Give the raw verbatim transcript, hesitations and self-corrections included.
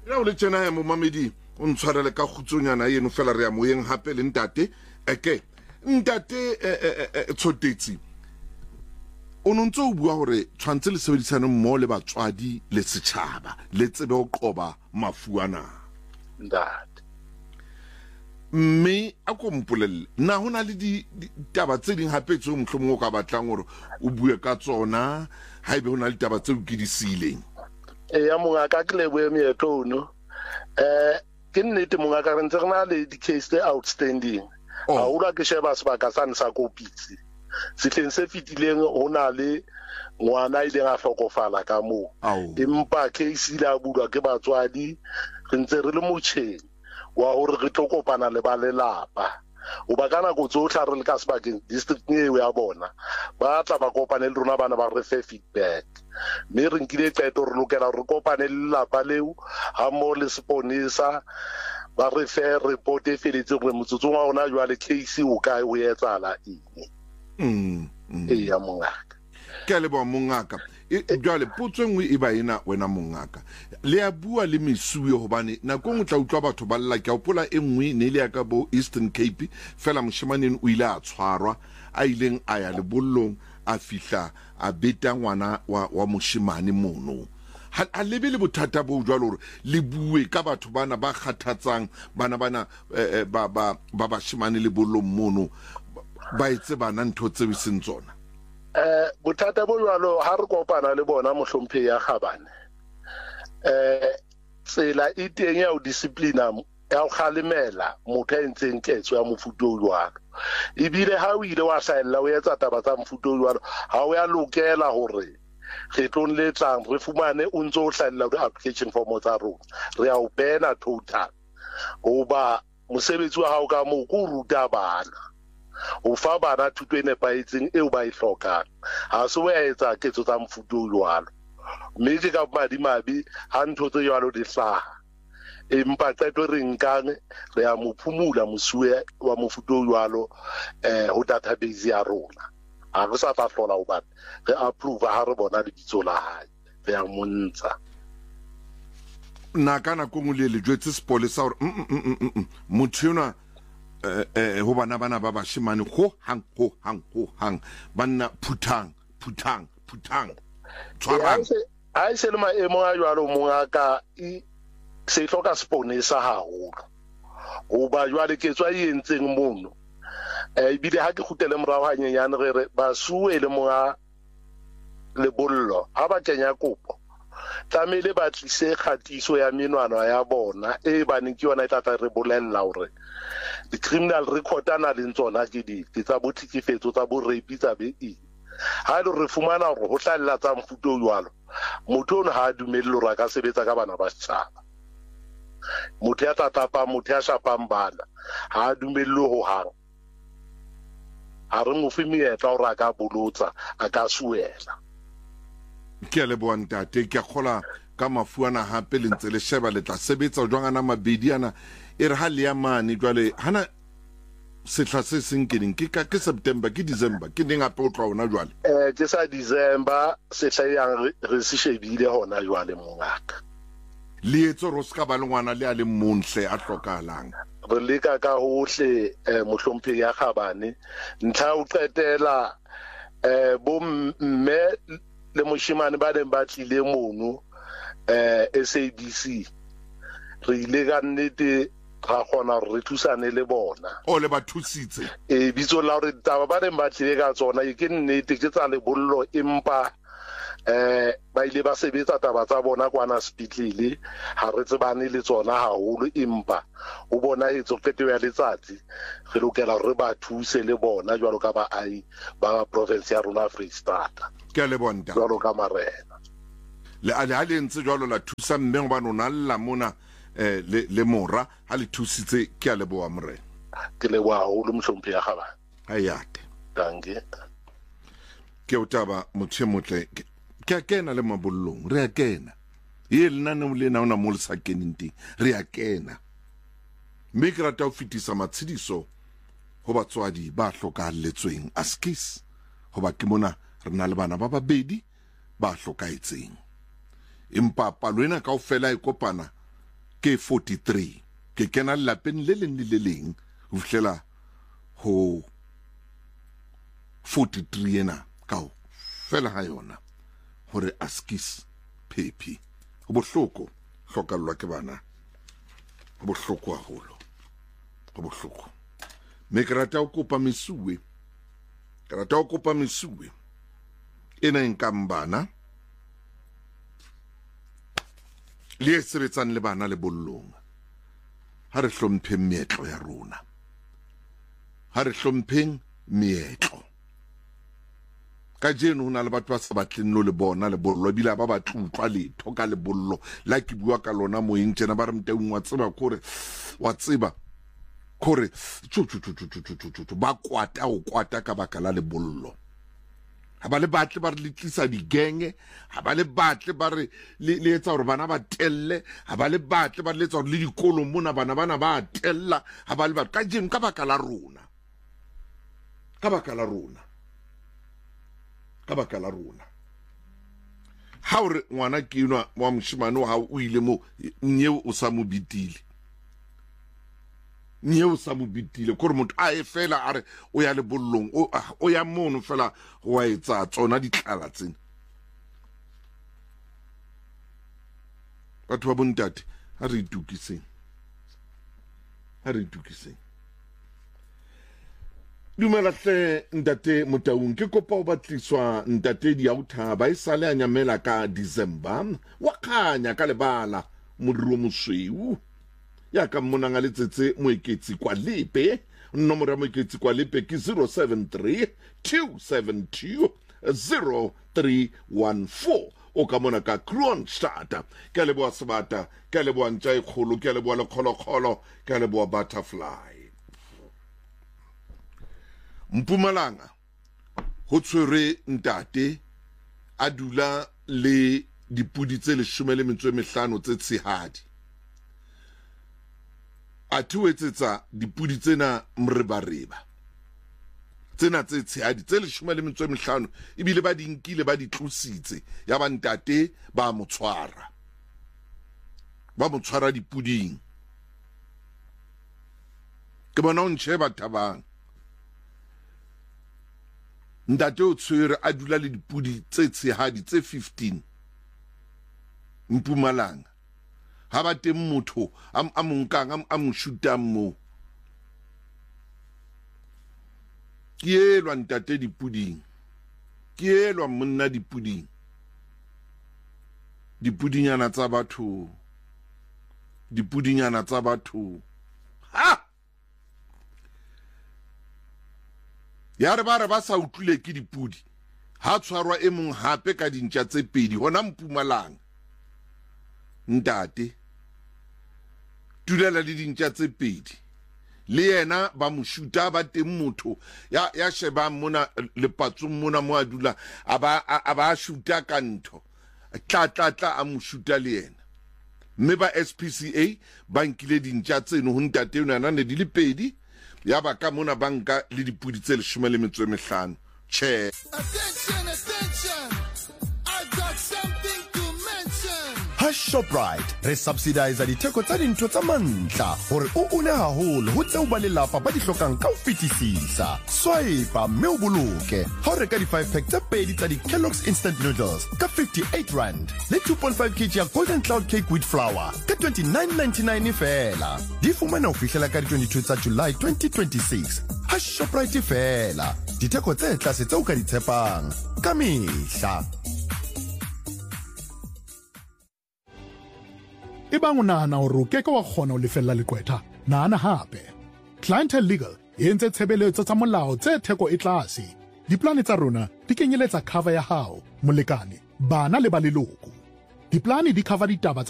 ya o le tsena ya mo mamedi o ntshwarele ka khutsonyana eno fela re ya moyeng hape le ntate eke ntate tshotetsi o nontse o bua hore tshwantse le sebedisane mmo le batswadi le setjhaba le tsebe ho qoba mafuana ntate mme a ko mpolelle na hona le di taba tse ding hape tse mohlomong o ka batlang hore o bue ka tsona haebe hona le taba tse o ke di sileng e ya monga ka ke le bue meetlo no eh ke nnete monga ka rentse rena le di case tse outstanding a ula ke sheba sebaka sa nsa kopitsi sitleng se fitileng hona le ngwana ile ga hlokofala ka mo empa case ile a bulwa ke batswadi re ntse re le motjheng wa hore re tlo kopana le ba lelapa o ba kana go tsotlha re le ka sebakeng district eo ya bona ba tla ba kopane le rona bana ba re fe feedback mme re nkile qeto re lokela re kopane le lelapa leo ha mo le sponisa ba re fe report e feletse gore motsotsong wa ona jwa le case o kae o etsala eng mm e ya mongaka ke le bo mongaka e jwale potso ngwe e ba ena wena mongaka le a bua le mesuwe hobane nako ngwe tla utlwa batho ba lla ke a pola e ngwe ne ile ya ka bo Eastern Cape fela moshimaneng o ile a tshwarwa a ileng a ya lebollong a fihla a beta ngwana wa, wa moshimane mono ha lebe le bothata bo jwalo hore le bue ka batho bana ba kgathatsang bana bana ba ba ba bashimane lebollong mono ba etse bana ntho tse seng tsona eh bothata bo jwalo ha re kopana le bona mohlomphe ya Khabane eh tsela e teng ya o discipline ya o khalemela motho a ntseng ketso ya mofuto o jwalo ebile ha o ile wa hlaella o etsa taba tsa mofuto o jwalo ha o ya lokela hore re tlong le tlang re fumane o ntso o hlaella di application form tsa rona re a o bena total oba mosebetsi wa hao ka mo go ruta bana o fa bana thuto e nepaetseng eo ba e hlokang ha se wa etsa ketso tsa mofuto o jwalo mme ke ka madimabe ha ntho tse jwalo di hlaha empa qeto re nkang re a mo phumula mosuwe wa mofuto o jwalo eh ho database ya rona a re sa tla hlola ho bana re approve ha re bona lebitso la hae re a montsha na kana ko ngule le jwetse sepolesa hore motho yona eh eh ho bana bana ba bashimane ho hang ho hang ho hang banna phutang phutang phutang tshwarang a se le maemo a jwalo mongaka i se hloka sponesa haholo o ba jwale ke tswa yentseng mono eh bile ha ke khutele morao ha nyenyane re re ba suwe le monga le bollo ha ba kenya kopo tlamele ba tlise khatiso ya menwana ya bona e ba neng ke yona e tla re bolella hore the criminal record ana le ntsona ke di tsa bothikifetso tsa bo rape tsa be e ha le re fumana hore ho hlalla tsa mfuto jwalo motho ona ha dumelle hore ka sebetsa ka bana ba setjhaba motho ya tatapa motho ya shapang bana ha dumelle ho hang a re mo fimietla hore ka bolotsa a ka suela ke le bontate ke khola ka mafuana hape le ntse le sheba le tla sebetsa jwangana mabedi ana e re ha le ya mane jwale hana setla se seng keneng ke ka ke September ke December ke ding ape o tla ona jwale eh ke sa December setla yang re se shebile hona jwale mongaka le etso ro ska ba le ngwana le a le monhle a hlokahalang re leka ka hohle mohlomphe ya Khabane ntla o qetela eh bo mme le moshimane ba le ba tlile mono eh S A B C re ile ka nnete ga gona re thusane le bona o le ba thusitse e bitso la re taba ba le ba tlile ka tsona ke nnete ke tsa le bollo empa eh ba ile ba sebetsa taba tsa bona kwana spitlile ha re tsebane le tsona haholo empa o bona etso fetwe ya letsatsi re lokela re ba thuse le bona jwalo ka ba ai ba province ya rona Freestata ke le bonta jwalo ka marena le ale ha le ntse jwalo la thusa mme ba nona lla mona eh le le mora ha le thusitse ke a le boa morena ke le wa holo mhlomphe ya Khabane ayate danke ke utaba motho motle ke a kena le mabollong re a kena ye lena ne le na ona mo le sa keneng teng re a kena mme ke rata ho fitisa matshidiso ho batswadi ba hlokahalletsweng askis hoba ke mona re na le bana ba babedi ba hlokaetseng empa palo ena kaofela e kopana ke forty-three ke kena lapeng le leng le leng ho fihlela ho forty-three ena kao fela ha yona hore askis Phephi ho bohloko hlokallwa ke bana ho bohloko haholo ho bohloko me ke rata ho kopa mesuwe ke rata ho kopa mesuwe ena enkang bana le e sebetsang le bana le bollong ha re hlompheng meetlo ya rona ha re hlompheng meetlo ka jeno hona le batho ba sa batleng no le bona le bollo bila ba ba tlutlwa letho ka le bollo la ke bua ka lona moeng tjena ba re mteng wa tseba kore wa tseba kore tsu tsu tsu tsu tsu tsu ba kwata o kwata ka baka la le bollo ha ba le batle ba re le tlisa digenge ha ba le batle ba re le etsa hore bana ba telle ha ba le batle ba le etsa hore le dikolo mona bana bana ba tella ha ba le batle ka jeno ka baka la rona ka baka la rona ka baka la rona ha o re ngwana ke enwa wa moshimane ha o ile mo nyeo o sa mo bitile nyeo sa mo bitile kore motho a e fela a re o ya le bollong o ya mono fela wa etsa tsona ditlala tsena batho ba bontate ha re itukiseng ha re itukiseng dumela hle ntate Motaung ke kopa o batliswa ntate Diauta ba isale a nyamela ka December wa khanya ka lebala modiro mosweu ya ka monanga letsetse moeketsi kwa lepe nomoro ya moeketsi kwa lepe ke zero seven three two seven two zero three one four o ka mona ka Kroonstad ke leboa sebata ke leboa ntja e kholo ke leboa le kholokgolo ke leboa butterfly Mpumalanga ho tshwere ntate a dula le dipudi tse leshome le metso e mehlano tse tshehadi a thuetsetsa dipudi tsena mrebareba tsena tse tshehadi tse leshome le metso e mehlano ebile ba dinkile ba ditlositse ya ba ntate ba motshwara ba motshwara dipuding ke bona o ntsheba thabang ntate o tshwere a dula le dipudi tse tshehadi tse fifteen Mpumalanga ha ba teng motho a monkang a mo shutang mo ke elwa ntate dipuding ke elwa monna dipuding dipudinyana tsa batho dipudinyana tsa batho ha ya re ba re ba sa utlwile ke dipudi ha tshwarwa e mong hape ka dintja tse pedi hona Mpumalanga ntate tulela le dintja tse pedi le yena ba mo shuta ba teng motho ya ya sheba mona le patsong mona mo a dula aba aba shuta ka ntho tla tla tla a mo shuta le yena mme ba S P C A ba nkile dintja tseno ho ntate yona ne di le pedi ya ba ka mona banka le dipudi tse leshome le metso e mehlano che Attention, attention, I've got something to mention. Ha Shoprite re subsidize ditheko tsa dintho tsa mantla hore o une haholo ho tseo ba lelapa ba di hlokang ka ho fetisisa. Swipe mme o boloke ha o reka di five pack tsa pedi tsa di Kellogg's instant noodles ka fifty-eight rand le two point five kilograms ya Golden Cloud cake wheat flour ka twenty-nine ninety-nine fela. Di fumana ho fihlela ka twenty-two tsa July twenty twenty-six. Ha Shoprite fela ditheko tse tlase tseo ka di tshepang ka mehla. Ebang o nahana hore o keke wa kgona ho lefella lekwetha, nahana hape. Clientele Legal e entse tshebeletso tsa molao tse theko e tlase. Diplane tsa rona di kenyeletsa cover ya hao, molekane, bana le ba leloko. Diplane di cover ditaba tsa